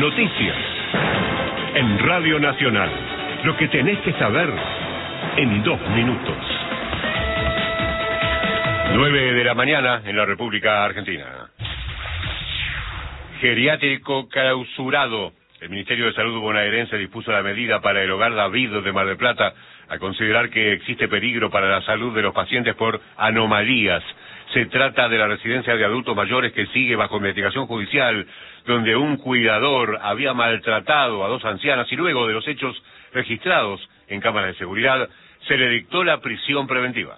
Noticias. En Radio Nacional. Lo que tenés que saber en 2 minutos. 9 de la mañana en la República Argentina. Geriátrico clausurado. El Ministerio de Salud bonaerense dispuso la medida para el Hogar David de Mar del Plata al considerar que existe peligro para la salud de los pacientes por anomalías. Se trata de la residencia de adultos mayores que sigue bajo investigación judicial, donde un cuidador había maltratado a 2 ancianas y luego de los hechos registrados en cámaras de seguridad se le dictó la prisión preventiva.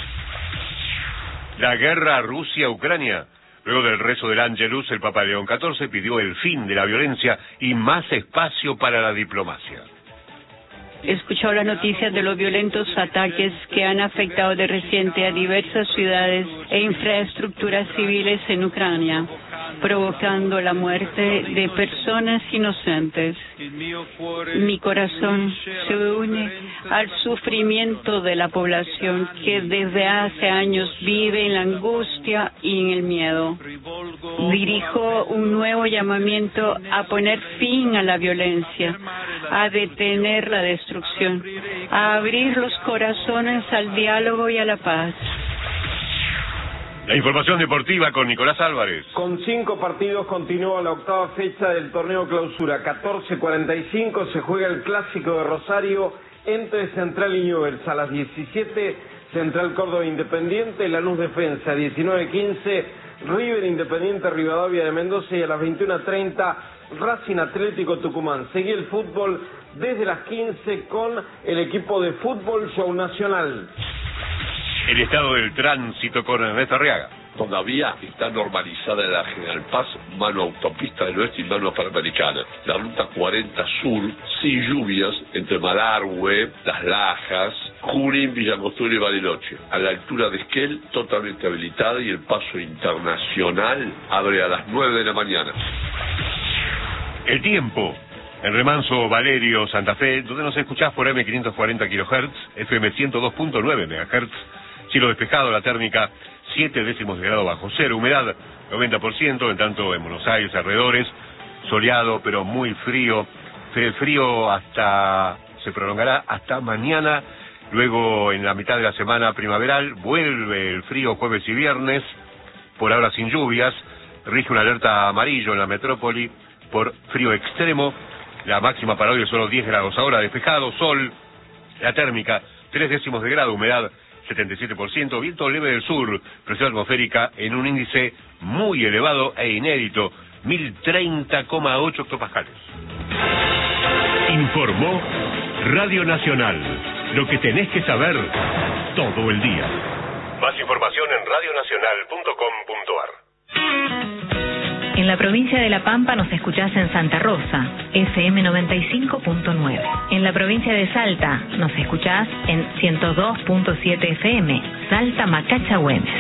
La guerra Rusia-Ucrania. Luego del rezo del Ángelus, el Papa León XIV pidió el fin de la violencia y más espacio para la diplomacia. Escuchó las noticias de los violentos ataques que han afectado de reciente a diversas ciudades e infraestructuras civiles en Ucrania, provocando la muerte de personas inocentes. Mi corazón se une al sufrimiento de la población que desde hace años vive en la angustia y en el miedo. Dirijo un nuevo llamamiento a poner fin a la violencia, a detener la destrucción, a abrir los corazones al diálogo y a la paz. La información deportiva con Nicolás Álvarez. Con 5 partidos continúa la 8ª fecha del torneo clausura. 14:45 se juega el clásico de Rosario entre Central y Newell's. A las 17, Central Córdoba Independiente, Lanús Defensa. 19:15, River Independiente Rivadavia de Mendoza. Y a las 21:30, Racing Atlético Tucumán. Seguí el fútbol desde las 15 con el equipo de Fútbol Show Nacional. El estado del tránsito con Ernesto Arriaga. Todavía está normalizada la General Paz, mano autopista del oeste y mano panamericana. La ruta 40 sur, sin lluvias, entre Malargüe, Las Lajas, Junín, Villangostura y Bariloche. A la altura de Esquel, totalmente habilitada y el paso internacional abre a las 9 de la mañana. El tiempo. En Remanso, Valerio, Santa Fe, donde nos escuchás por M540 kHz, FM 102.9 MHz, cielo despejado, la térmica 7 décimos de grado bajo cero, humedad 90%, en tanto en Buenos Aires, alrededores, soleado pero muy frío. El frío se prolongará hasta mañana, luego en la mitad de la semana primaveral, vuelve el frío jueves y viernes, por ahora sin lluvias, rige una alerta amarillo en la metrópoli por frío extremo. La máxima para hoy es solo 10 grados ahora, despejado, sol, la térmica 3 décimos de grado, humedad 77%, viento leve del sur, presión atmosférica en un índice muy elevado e inédito, 1030,8 hectopascales. Informó Radio Nacional, lo que tenés que saber todo el día. Más información en radionacional.com.ar. En la provincia de La Pampa nos escuchás en Santa Rosa, FM 95.9. En la provincia de Salta nos escuchás en 102.7 FM, Salta Macacha Güemes.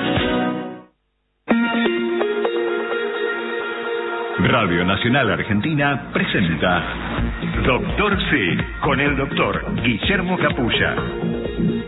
Radio Nacional Argentina presenta Doctor C, con el doctor Guillermo Capulla.